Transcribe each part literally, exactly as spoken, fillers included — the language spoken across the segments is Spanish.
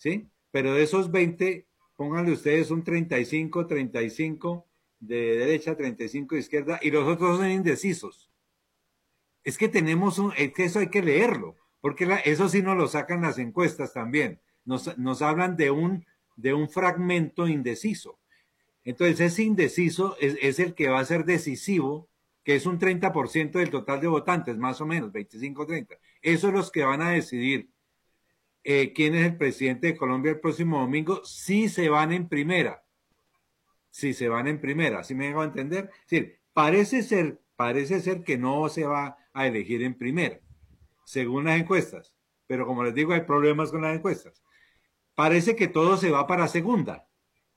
¿sí? Pero de esos veinte, pónganle ustedes un treinta y cinco, treinta y cinco de derecha, treinta y cinco de izquierda, y los otros son indecisos. Es que tenemos un, es que eso hay que leerlo, porque la, eso sí nos lo sacan las encuestas también. Nos, nos hablan de un, de un fragmento indeciso. Entonces, ese indeciso es, es el que va a ser decisivo, que es un treinta por ciento del total de votantes, más o menos, veinticinco treinta. Esos son los que van a decidir eh, quién es el presidente de Colombia el próximo domingo, si se van en primera. Si se van en primera, ¿sí me dejo entender? Es decir, parece ser, parece ser que no se va a elegir en primera, según las encuestas. Pero como les digo, hay problemas con las encuestas. Parece que todo se va para segunda,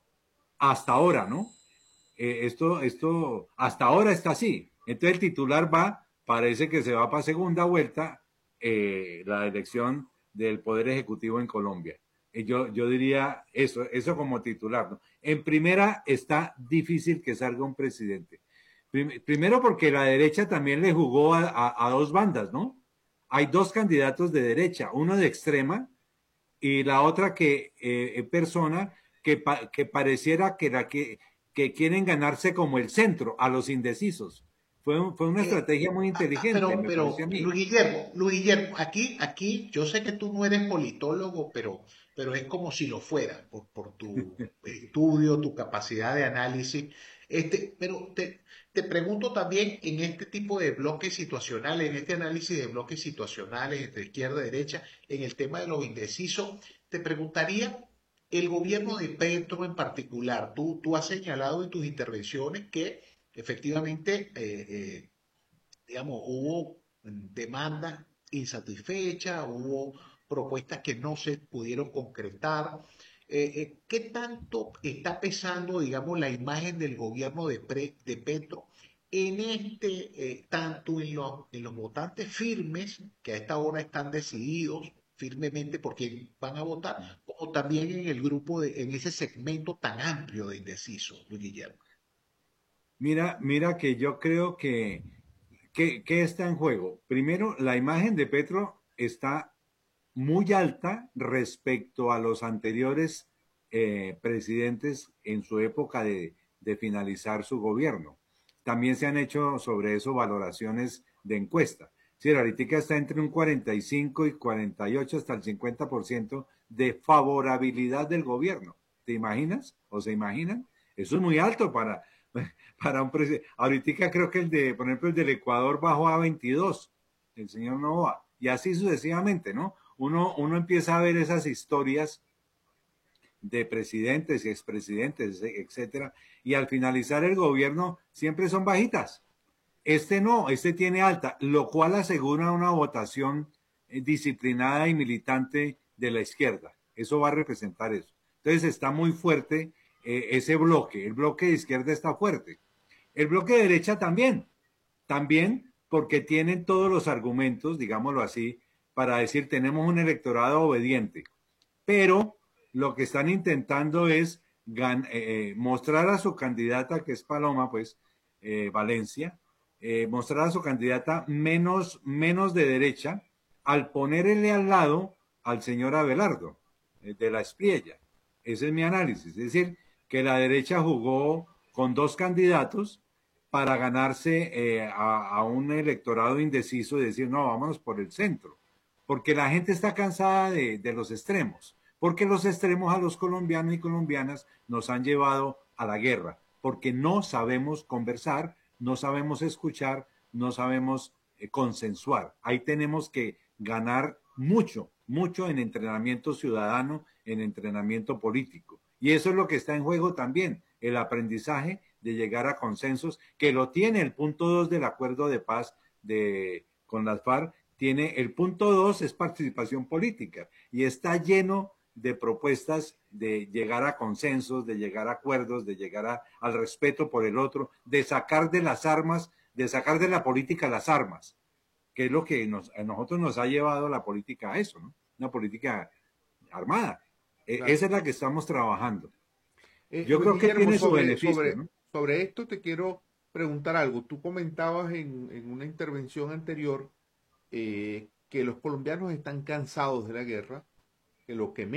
hasta ahora, ¿no? Eh, esto, esto, hasta ahora está así. Entonces el titular va, parece que se va para segunda vuelta eh, la elección del Poder Ejecutivo en Colombia. Y yo, yo diría eso, eso como titular, ¿no? En primera está difícil que salga un presidente. Prim primero porque la derecha también le jugó a, a, a dos bandas, ¿no? Hay dos candidatos de derecha, uno de extrema y la otra que eh, persona que, pa que pareciera que, la que, que quieren ganarse como el centro a los indecisos. Fue, un, fue una Eh, estrategia muy ah, ah, inteligente, pero, me parece a pero, mí. Luis Guillermo, Luis Guillermo, aquí, aquí, yo sé que tú no eres politólogo, pero, pero es como si lo fuera, por, por tu estudio, tu capacidad de análisis. Este, pero te, te pregunto también en este tipo de bloques situacionales, en este análisis de bloques situacionales entre izquierda y derecha, en el tema de los indecisos, te preguntaría, el gobierno de Petro en particular, tú, tú has señalado en tus intervenciones que efectivamente eh, eh, digamos, hubo demandas insatisfechas, hubo propuestas que no se pudieron concretar. Eh, eh, ¿Qué tanto está pesando, digamos, la imagen del gobierno de, Pre, de Petro en este, eh, tanto en los, en los votantes firmes, que a esta hora están decididos firmemente por quién van a votar, como también en el grupo, de, en ese segmento tan amplio de indecisos, Luis Guillermo? Mira, mira que yo creo que, que, que está en juego. Primero, la imagen de Petro está muy alta respecto a los anteriores eh, presidentes en su época de, de, finalizar su gobierno. También se han hecho sobre eso valoraciones de encuesta. Sí, ahorita está entre un cuarenta y cinco y cuarenta y ocho hasta el cincuenta por ciento de favorabilidad del gobierno. ¿Te imaginas? ¿O se imaginan? Eso es muy alto para, para un presidente. Ahorita creo que el de, por ejemplo, el del Ecuador bajó a veintidós, el señor Novoa, y así sucesivamente, ¿no? Uno, uno empieza a ver esas historias de presidentes y expresidentes, etcétera, y al finalizar el gobierno siempre son bajitas. Este no, este tiene alta, lo cual asegura una votación eh, disciplinada y militante de la izquierda. Eso va a representar eso. Entonces está muy fuerte eh, ese bloque, el bloque de izquierda está fuerte. El bloque de derecha también, también porque tienen todos los argumentos, digámoslo así, para decir tenemos un electorado obediente, pero lo que están intentando es gan eh, mostrar a su candidata, que es Paloma, pues, eh, Valencia, eh, mostrar a su candidata menos, menos de derecha al ponerle al lado al señor Abelardo, eh, de la Espriella. Ese es mi análisis. Es decir, que la derecha jugó con dos candidatos para ganarse eh, a, a, un electorado indeciso y decir, no, vámonos por el centro. Porque la gente está cansada de, de los extremos. Porque los extremos a los colombianos y colombianas nos han llevado a la guerra. Porque no sabemos conversar, no sabemos escuchar, no sabemos eh, consensuar. Ahí tenemos que ganar mucho, mucho en entrenamiento ciudadano, en entrenamiento político. Y eso es lo que está en juego también, el aprendizaje de llegar a consensos, que lo tiene el punto dos del acuerdo de paz de, con las FARC, tiene el punto dos es participación política y está lleno de propuestas de llegar a consensos, de llegar a acuerdos, de llegar a, al respeto por el otro, de sacar de las armas, de sacar de la política las armas, que es lo que nos, a nosotros nos ha llevado la política a eso, ¿no? Una política armada. Eh, Claro. esa es la que estamos trabajando. Eh, Yo Luis creo que Guillermo, tiene su sobre, beneficio, sobre, ¿no? sobre esto te quiero preguntar algo. Tú comentabas en, en una intervención anterior eh, que los colombianos están cansados de la guerra, que lo que